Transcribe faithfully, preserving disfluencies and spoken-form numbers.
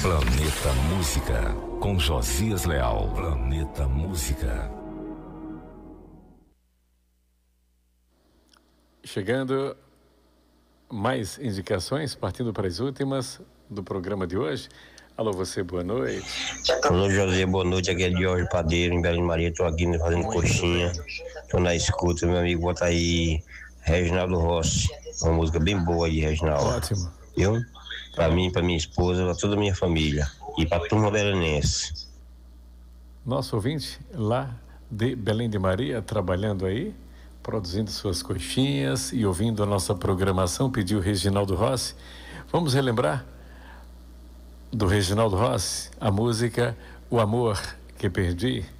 Planeta Música, com Josias Leal. Planeta Música. Chegando mais indicações, partindo para as últimas do programa de hoje. Alô, você, boa noite. Alô, José, boa noite. Aqui é Jorge Padeiro, em Belém Maria. Tô aqui fazendo Muito coxinha. Bem. Tô na escuta, meu amigo. Bota aí Reginaldo Rossi. Uma música bem boa aí, Reginaldo. Ótimo. Viu? Pra mim, pra minha esposa, pra toda a minha família. E pra turma belenense. Nosso ouvinte lá de Belém de Maria, trabalhando aí, produzindo suas coxinhas e ouvindo a nossa programação, pediu Reginaldo Rossi. Vamos relembrar do Reginaldo Rossi a música O Amor que Perdi.